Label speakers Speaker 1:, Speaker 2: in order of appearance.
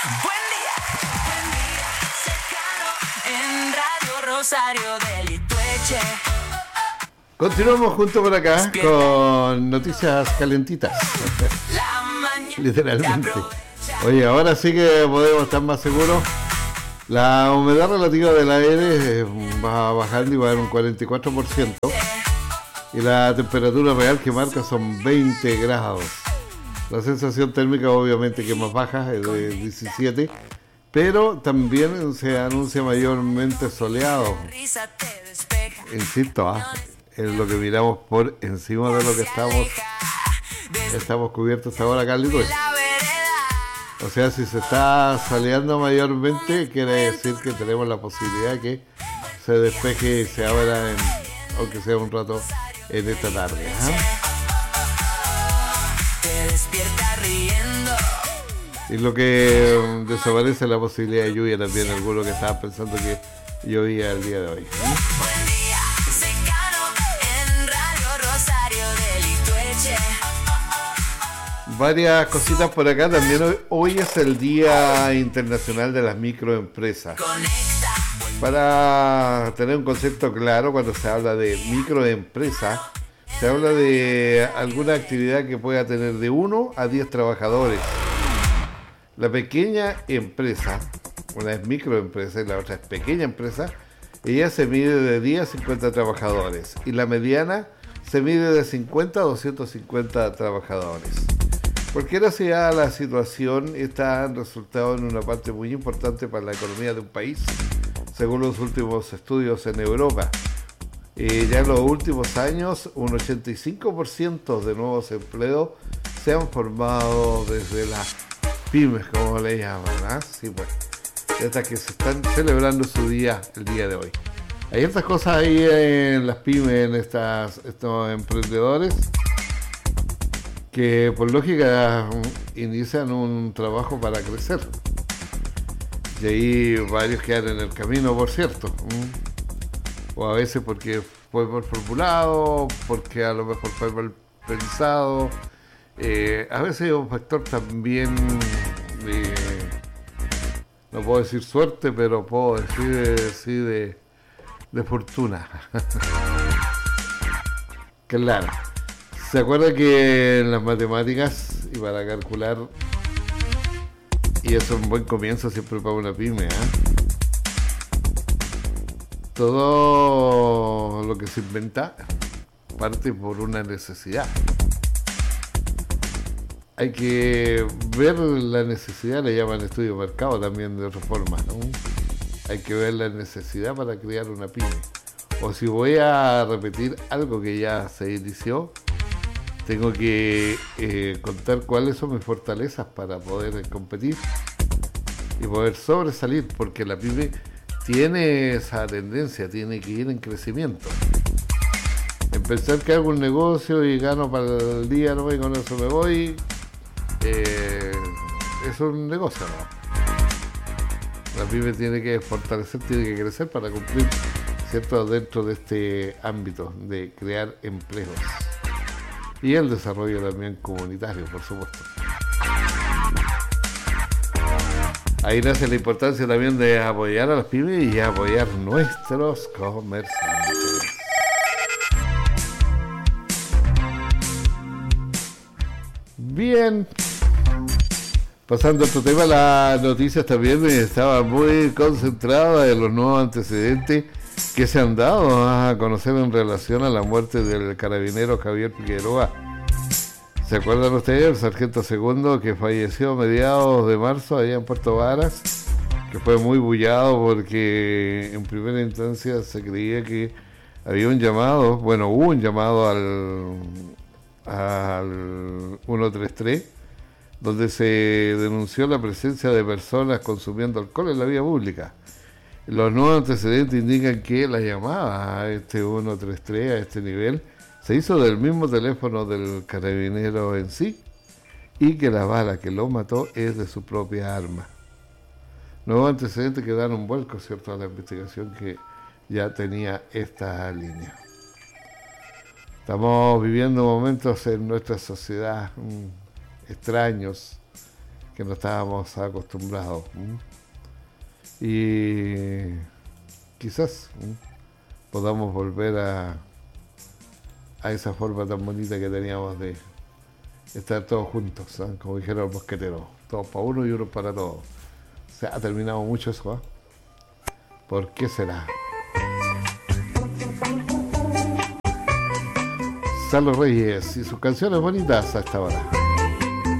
Speaker 1: Buen día, cercano, en Radio Rosario de Litueche.
Speaker 2: Continuamos junto por acá con noticias calentitas. Literalmente. Oye, ahora sí que podemos estar más seguros. La humedad relativa del aire va bajando y va a haber un 44%. Y la temperatura real que marca son 20 grados. La sensación térmica obviamente que es más baja, es de 17. Pero también se anuncia mayormente soleado. Insisto, es lo que miramos por encima de lo que estamos cubiertos hasta ahora acá en Litueche. O sea, si se está soleando mayormente, quiere decir que tenemos la posibilidad de que se despeje y se abra, aunque sea un rato, en esta tarde. Y lo que desaparece es la posibilidad de lluvia también, algunos que estaban pensando que llovía el día de hoy. Varias cositas por acá. También hoy es el Día Internacional de las Microempresas. Para tener un concepto claro, cuando se habla de microempresa, se habla de alguna actividad que pueda tener de 1 a 10 trabajadores. La pequeña empresa, una es microempresa y la otra es pequeña empresa, ella se mide de 10 a 50 trabajadores. Y la mediana se mide de 50 a 250 trabajadores. Cualquiera sea la situación, esta ha resultado en una parte muy importante para la economía de un país, según los últimos estudios en Europa. Ya en los últimos años, un 85% de nuevos empleos se han formado desde las pymes, como le llaman, Sí, pues, estas que se están celebrando su día, el día de hoy. Hay estas cosas ahí en las pymes, en estos emprendedores, que por lógica inician un trabajo para crecer. Y ahí varios quedan en el camino, por cierto. O a veces porque fue mal formulado, porque a lo mejor fue mal pensado. A veces hay un factor también de, no puedo decir suerte, pero puedo decir de fortuna. Claro. ¿Se acuerda que en las matemáticas y para calcular, y eso es un buen comienzo siempre para una pyme, todo lo que se inventa parte por una necesidad. Hay que ver la necesidad, le llaman estudio de mercado también de otra forma, ¿no? Hay que ver la necesidad para crear una pyme. O si voy a repetir algo que ya se inició, tengo que contar cuáles son mis fortalezas para poder competir y poder sobresalir, porque la pyme tiene esa tendencia, tiene que ir en crecimiento. En pensar que hago un negocio y gano para el día, ¿no? Y con eso me voy, es un negocio, ¿no? La pyme tiene que fortalecer, tiene que crecer para cumplir, ¿cierto?, dentro de este ámbito de crear empleos. Y el desarrollo también comunitario, por supuesto. Ahí nace la importancia también de apoyar a las pymes y apoyar nuestros comerciantes. Bien. Pasando a otro tema, las noticias también estaba muy concentrada en los nuevos antecedentes que se han dado a conocer en relación a la muerte del carabinero Javier Figueroa. ¿Se acuerdan ustedes? El sargento segundo que falleció a mediados de marzo allá en Puerto Varas, que fue muy bullado porque en primera instancia se creía que había un llamado, bueno, hubo un llamado al 133, donde se denunció la presencia de personas consumiendo alcohol en la vía pública. Los nuevos antecedentes indican que la llamada a este 133, a este nivel, se hizo del mismo teléfono del carabinero en sí, y que la bala que lo mató es de su propia arma. Nuevos antecedentes que dan un vuelco, ¿cierto?, a la investigación que ya tenía esta línea. Estamos viviendo momentos en nuestra sociedad extraños, que no estábamos acostumbrados. Y quizás podamos volver a esa forma tan bonita que teníamos de estar todos juntos, ¿eh? Como dijeron los mosqueteros, todos para uno y uno para todos. Se ha terminado mucho eso, ¿eh? ¿Por qué será? Salo Reyes y sus canciones bonitas a esta hora.